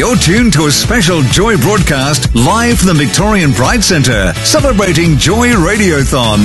You're tuned to a special Joy broadcast live from the Victorian Pride Centre, celebrating Joy Radiothon.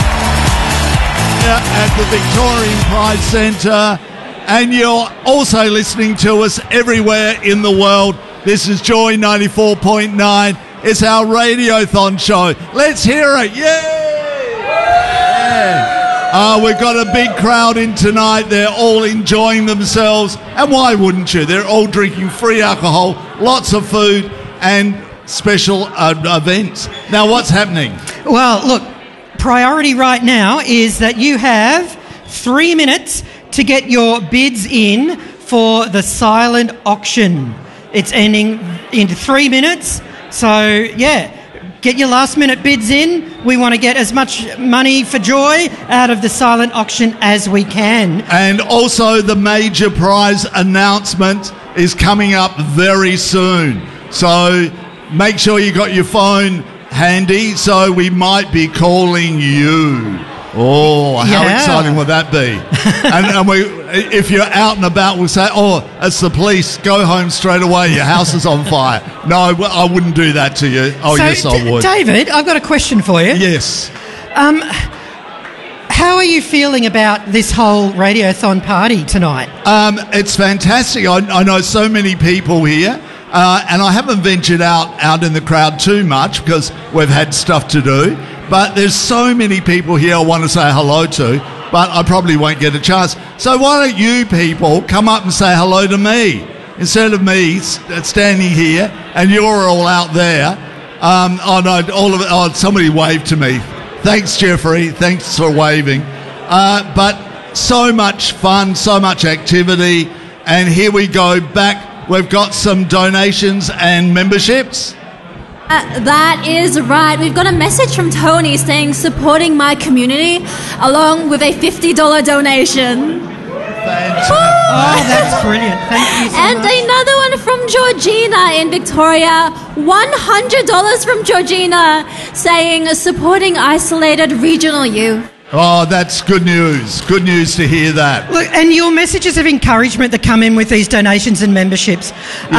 At the Victorian Pride Centre, and you're also listening to us everywhere in the world. This is Joy 94.9. It's our Radiothon show. Let's hear it. Yay! Yeah. We've got a big crowd in tonight. They're all enjoying themselves. And why wouldn't you? They're all drinking free alcohol, lots of food, and special events. Now, what's happening? Well, look, priority right now is that you have 3 minutes to get your bids in for the silent auction. It's ending in 3 minutes. So, yeah, get your last-minute bids in. We want to get as much money for Joy out of the silent auction as we can. And also the major prize announcement is coming up very soon. So make sure you got your phone handy, so we might be calling you. Oh, how exciting would that be? and we, if you're out and about, we'll say, oh, it's the police, go home straight away, your house is on fire. No, I wouldn't do that to you. Oh, so, yes, I would. David, I've got a question for you. Yes. How are you feeling about this whole Radiothon party tonight? It's fantastic. I know so many people here. And I haven't ventured out in the crowd too much because we've had stuff to do. But there's so many people here I want to say hello to, but I probably won't get a chance. So why don't you people come up and say hello to me instead of me standing here and you're all out there. Somebody waved to me. Thanks, Jeffrey. Thanks for waving. But so much fun, so much activity. And here we go back. We've got some donations and memberships. That is right. We've got a message from Tony saying supporting my community along with a $50 donation. Fantastic. Oh, that's brilliant. Thank you so much. Another one from Georgina in Victoria. $100 from Georgina saying supporting isolated regional youth. Oh, that's good news. Good news to hear that. Look, and your messages of encouragement that come in with these donations and memberships,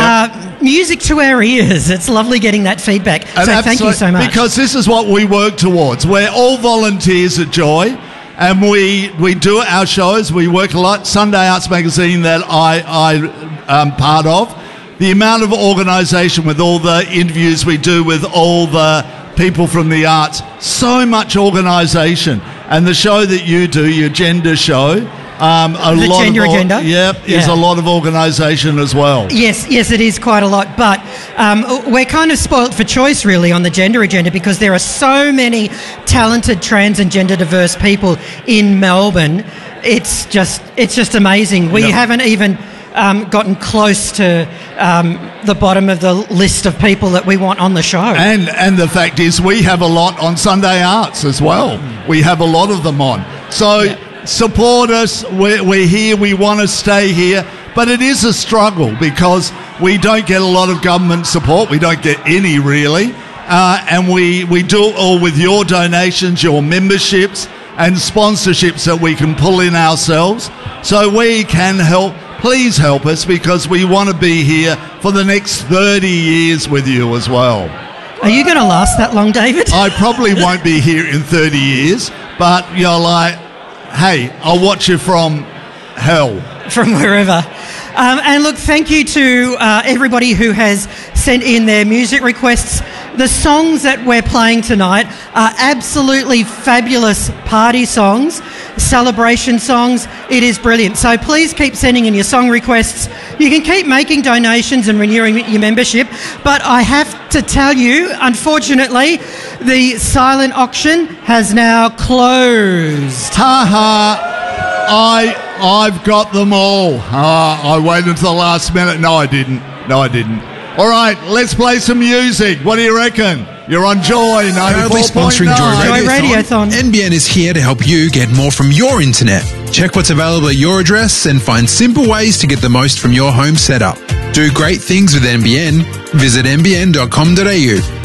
music to our ears. It's lovely getting that feedback. So thank you so much. Because this is what we work towards. We're all volunteers at Joy, and we do our shows. We work a lot. Sunday Arts Magazine that I am part of. The amount of organisation with all the interviews we do with all the people from the arts, so much organisation. And the show that you do, your gender show, Gender Agenda? Is a lot of organisation as well. Yes, it is quite a lot. But we're kind of spoilt for choice, really, on the Gender Agenda because there are so many talented trans and gender diverse people in Melbourne. It's just amazing. We haven't even gotten close to the bottom of the list of people that we want on the show. And the fact is we have a lot on Sunday Arts as well. We have a lot of them on. So support us. We're here. We want to stay here. But it is a struggle because we don't get a lot of government support. We don't get any really. And we do it all with your donations, your memberships and sponsorships that we can pull in ourselves. So we can help. Please help us because we want to be here for the next 30 years with you as well. Are you going to last that long, David? I probably won't be here in 30 years, but you're like, hey, I'll watch you from hell. From wherever. And look, thank you to everybody who has sent in their music requests. The songs that we're playing tonight are absolutely fabulous party songs, celebration songs. It is brilliant. So please keep sending in your song requests. You can keep making donations and renewing your membership. But I have to tell you, unfortunately, the silent auction has now closed. I've got them all. I waited until the last minute. No, I didn't. All right, let's play some music. What do you reckon? You're on Joy 94.9. Sponsoring Joy Radiothon. NBN is here to help you get more from your internet. Check what's available at your address and find simple ways to get the most from your home setup. Do great things with NBN. Visit nbn.com.au.